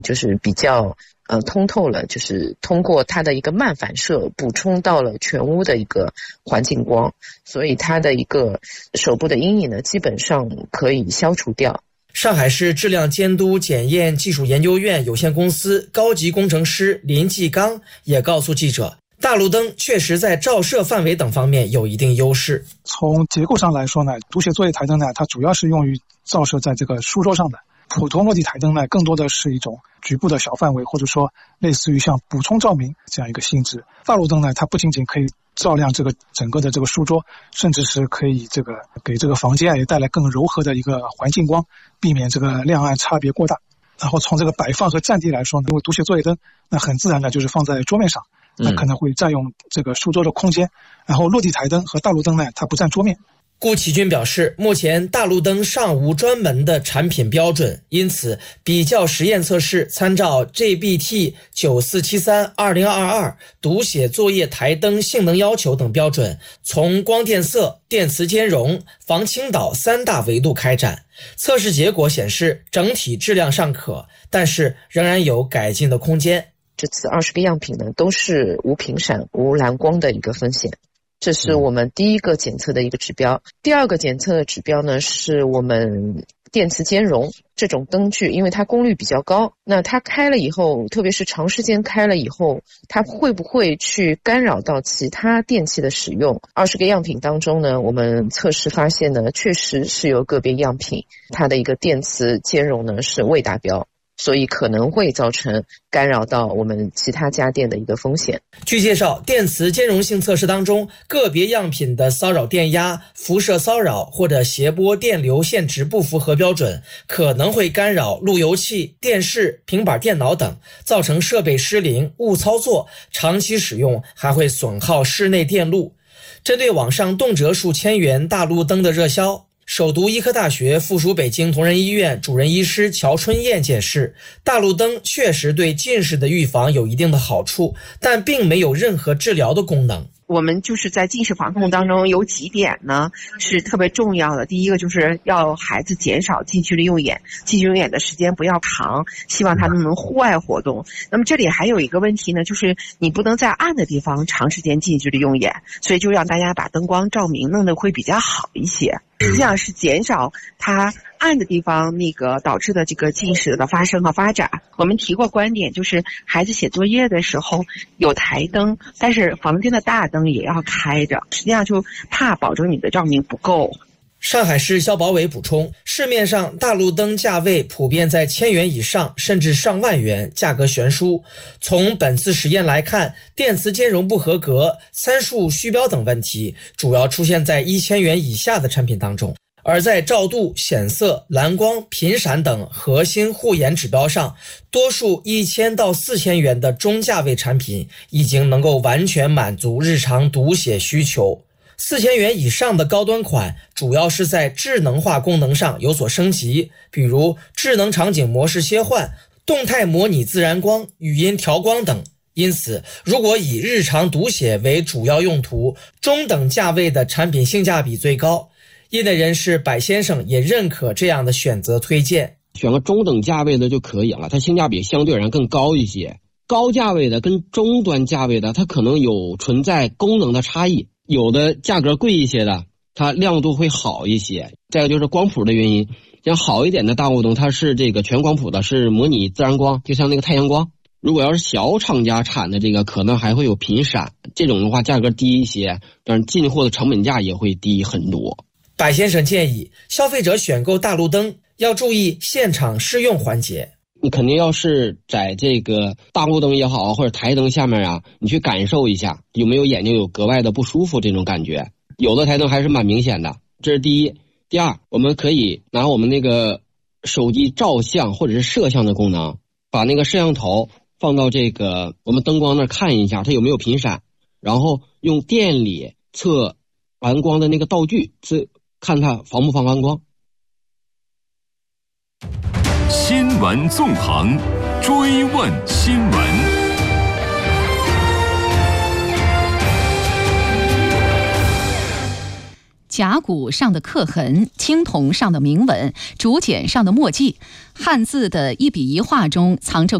就是比较通透了，就是通过它的一个慢反射补充到了全屋的一个环境光，所以它的一个手部的阴影呢基本上可以消除掉。 上海市质量监督检验技术研究院有限公司高级工程师林继刚也告诉记者，大路灯确实在照射范围等方面有一定优势。 从结构上来说呢，读写作业台灯呢，它主要是用于照射在这个书桌上的。普通落地台灯呢，更多的是一种局部的小范围，或者说类似于像补充照明这样一个性质。大路灯呢，它不仅仅可以照亮这个整个的这个书桌，甚至是可以给这个房间也带来更柔和的一个环境光，避免这个亮暗差别过大。然后从这个摆放和占地来说呢，因为读写作业灯那很自然的就是放在桌面上，那可能会占用这个书桌的空间。然后落地台灯和大路灯呢，它不占桌面。 顾启军表示，目前大路灯尚无专门的产品标准，因此比较实验测试参照 JBT9473-2022 读写作业台灯性能要求等标准，从光电色、电磁兼容、防倾倒3大维度开展。测试结果显示整体质量尚可，但是仍然有改进的空间。 这次20个样品呢都是无频闪、无蓝光的一个风险。这是我们第一个检测的一个指标。第二个检测的指标呢，是我们电磁兼容这种灯具，因为它功率比较高，那它开了以后，特别是长时间开了以后，它会不会去干扰到其他电器的使用？20个样品当中呢，我们测试发现呢，确实是有个别样品它的一个电磁兼容呢是未达标，所以可能会造成干扰到我们其他家电的一个风险。 据介绍，电磁兼容性测试当中，个别样品的骚扰电压、辐射骚扰或者谐波电流限值不符合标准，可能会干扰路由器、电视、平板电脑等，造成设备失灵、误操作，长期使用还会损耗室内电路。针对网上动辄数千元大路灯的热销，首都医科大学附属北京同仁医院主任医师乔春燕解释，大路灯确实对近视的预防有一定的好处，但并没有任何治疗的功能。 我们就是在近视防控当中有几点呢是特别重要的。第一个就是要孩子减少近距离用眼，近距离用眼的时间不要长，希望他们能户外活动。那么这里还有一个问题呢，就是你不能在暗的地方长时间近距离用眼，所以就让大家把灯光照明弄得会比较好一些，实际上是减少它暗的地方那个导致的这个近视的发生和发展。我们提过观点，就是孩子写作业的时候有台灯，但是房间的大灯也要开着，实际上就怕保证你的照明不够。 上海市消保委补充，市面上大路灯价位普遍在1000元以上，甚至上万元，价格悬殊。从本次实验来看，电磁兼容不合格、参数虚标等问题主要出现在1000元以下的产品当中。而在照度、显色、蓝光、频闪等核心护眼指标上，多数1000到4000元的中价位产品已经能够完全满足日常读写需求。4000元以上的高端款主要是在智能化功能上有所升级，比如智能场景模式切换、动态模拟自然光、语音调光等。因此，如果以日常读写为主要用途，中等价位的产品性价比最高。业内人士柏先生也认可这样的选择推荐， 选个中等价位的就可以了，它性价比相对而言更高一些。高价位的跟中端价位的，它可能有存在功能的差异，有的价格贵一些的，它亮度会好一些。再一个就是光谱的原因，像好一点的大路灯，它是这个全光谱的，是模拟自然光，就像那个太阳光。如果要是小厂家产的这个，可能还会有频闪，这种的话价格低一些，但是进货的成本价也会低很多。 柏先生建议消费者选购大路灯要注意现场试用环节。 你肯定要是在这个大路灯也好，或者台灯下面啊，你去感受一下有没有眼睛有格外的不舒服这种感觉。有的台灯还是蛮明显的，这是第一。第二，我们可以拿我们那个手机照相或者是摄像的功能，把那个摄像头放到这个我们灯光那儿看一下它有没有频闪，然后用电里测蓝光的那个道具，看它防不防蓝光。 新闻纵横，追问新闻。 甲骨上的刻痕、青铜上的铭文、竹简上的墨迹，汉字的一笔一画中藏着